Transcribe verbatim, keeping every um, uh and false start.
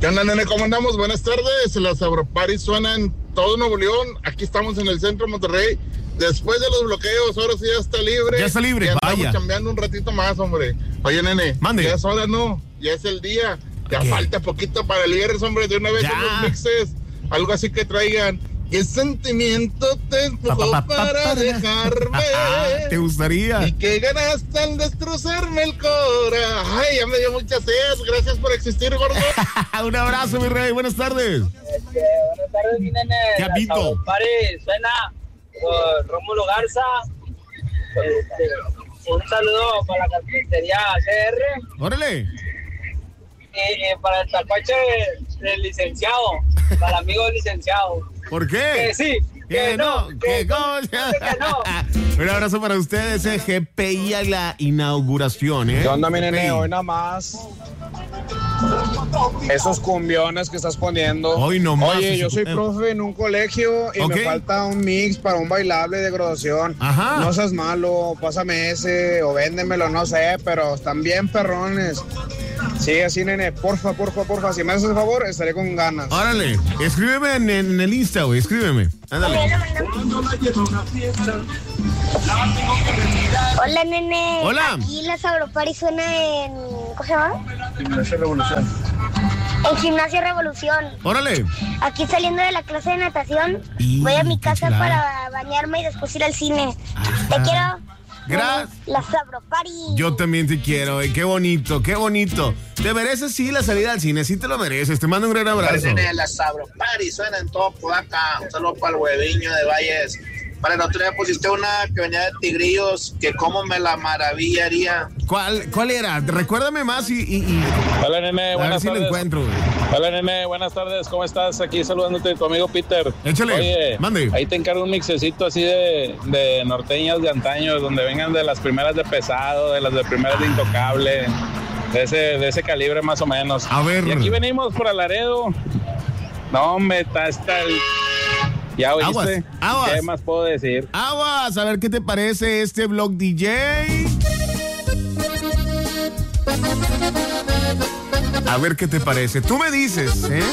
¿Qué onda, nene? ¿Cómo andamos? Buenas tardes. Las Sabroparis suenan en todo Nuevo León. Aquí estamos en el centro de Monterrey. Después de los bloqueos, ahora sí ya está libre. Ya está libre, ya vaya. Estamos chambeando un ratito más, hombre. Oye, nene. Mande. Ya es hora, ¿no? Ya es el día. Ya ¿Qué? falta poquito para el viernes, hombre. De una vez Ya. en los mixes. Algo así que traigan. ¿Qué sentimiento te empujó Pa, pa, pa, pa, para pa. dejarme? ¿Te gustaría? ¿Y qué ganaste al destrozarme el cora? Ay, ya me dio muchas sed. Gracias por existir, gordo. Un abrazo, mi rey. Buenas tardes. Este, buenas tardes, mi nene. ¿Qué habito? Pare, suena por Rómulo Garza. Este, un saludo para la carpintería C R Órale. y, y para el tacuache del licenciado, para el amigo del licenciado. ¿Por qué? Que sí, que, Que no, no, que, que no, no. que no. Un abrazo para ustedes, eh, G P I a la inauguración, ¿eh? ¿Qué onda, mi G P I? nene? Hoy nada más. Esos cumbiones que estás poniendo. Hoy nomás. Oye, yo esos- soy eh, profe en un colegio y Ok. me falta un mix para un bailable de graduación. Ajá. No seas malo, pásame ese o véndemelo, no sé, pero están bien perrones. Sigue así, nene, porfa, porfa, porfa. Si me haces el favor, estaré con ganas. Órale, escríbeme en, en el Insta, güey, escríbeme. Ándale. Hola, nene. Hola. Aquí la Sabropari suena en... ¿Cómo se llama? Gimnasia Revolución. En Gimnasia Revolución. Órale. Aquí saliendo de la clase de natación, Y, voy a mi qué casa chulada. para bañarme y después ir al cine. Te Ajá. quiero. Gra- La Sabropari. Yo también te quiero, eh. Qué bonito, qué bonito. Te mereces, sí, la salida al cine, sí te lo mereces. Te mando un gran abrazo. La Sabropari suena en todo Podaca. Un saludo para el hueviño de Valles. Para el otro día pusiste una que venía de Tigrillos, que cómo me la maravillaría. ¿Cuál, cuál era? Recuérdame más y, y, y Hola, nene, a ver buenas si lo tardes. encuentro, güey. Hola, nene, buenas tardes. ¿Cómo estás? Aquí saludándote tu amigo Peter. Échale, Oye, mande. ahí te encargo un mixecito así de, de norteñas de antaño, donde vengan de las primeras de Pesado, de las de primeras de Intocable, de ese, de ese calibre más o menos. A ver. Y aquí venimos por Laredo. No, me está hasta el... ¿Ya oíste? Aguas, aguas. ¿Qué más puedo decir? Aguas, a ver qué te parece este Blog D J. A ver qué te parece. Tú me dices, ¿eh?